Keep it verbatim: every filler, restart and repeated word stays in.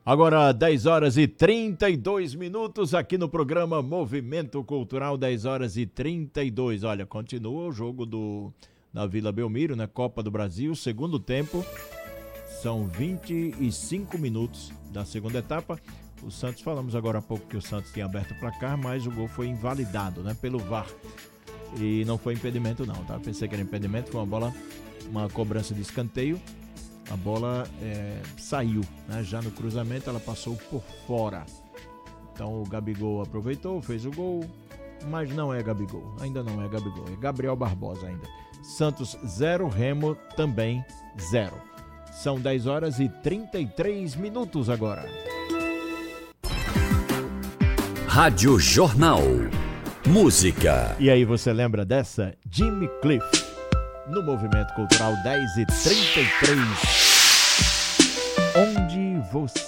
Agora dez horas e trinta e dois minutos aqui no programa Movimento Cultural, dez horas e trinta e dois. Olha, continua o jogo do, da Vila Belmiro, né? Copa do Brasil, segundo tempo. São vinte e cinco minutos da segunda etapa. O Santos, falamos agora há pouco que o Santos tinha aberto o placar, mas o gol foi invalidado, né? Pelo V A R. E não foi impedimento não, tá? Pensei que era impedimento, foi uma bola, uma cobrança de escanteio. A bola é, saiu, né? Já no cruzamento ela passou por fora. Então o Gabigol aproveitou, fez o gol, mas não é Gabigol, ainda não é Gabigol, é Gabriel Barbosa ainda. Santos zero, Remo também zero. São dez horas e trinta e três minutos agora. Rádio Jornal. Música. E aí, você lembra dessa? Jimmy Cliff. No Movimento Cultural, dez e trinta e três.